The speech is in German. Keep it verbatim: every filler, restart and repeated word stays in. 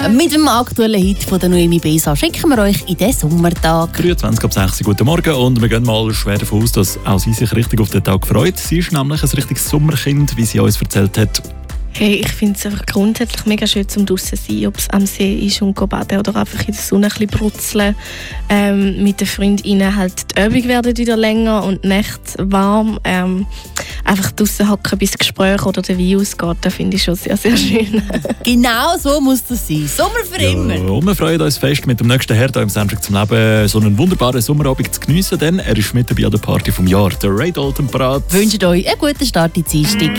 Mit dem aktuellen Hit von der Noemi Besa schicken wir euch in den Sommertag. dreiundzwanzig ab sechs, guten Morgen. Und wir gehen mal schwer davon aus, dass auch sie sich richtig auf den Tag freut. Sie ist nämlich ein richtiges Sommerkind, wie sie uns erzählt hat. Hey, ich finde es einfach grundsätzlich mega schön zum draussen sein, ob es am See ist und baden oder einfach in der Sonne ein bisschen brutzeln. Ähm, mit den Freundinnen halt die Übung werden wieder länger und die Nächte warm. Ähm, einfach draussen hocken, bis das Gespräch oder der Wein ausgeht, das finde ich schon sehr, sehr schön. Genau so muss das sein. Sommer für immer. Ja, und wir freuen uns fest, mit dem nächsten Herr hier im Sendung zum Leben so einen wunderbaren Sommerabend zu geniessen, denn er ist mit dabei an der Party vom Jahr, der Ray Dalton Parat. Wünscht euch einen guten Start in die Dienstag.